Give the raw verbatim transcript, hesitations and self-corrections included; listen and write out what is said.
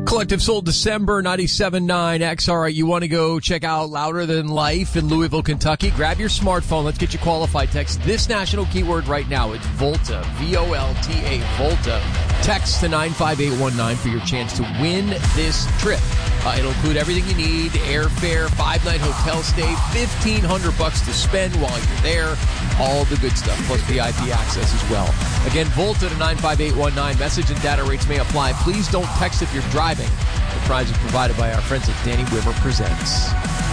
Collective Soul, December, ninety-seven point nine X. All right, you want to go check out Louder Than Life in Louisville, Kentucky? Grab your smartphone. Let's get you qualified. Text this national keyword right now. It's Volta, V O L T A, Volta. Text to nine five eight one nine for your chance to win this trip. Uh, it'll include everything you need, airfare, five-night hotel stay, fifteen hundred bucks to spend while you're there, all the good stuff, plus V I P access as well. Again, Volta to nine five eight one nine. Message and data rates may apply. Please don't text if you're driving. The prize is provided by our friends at Danny Weber Presents.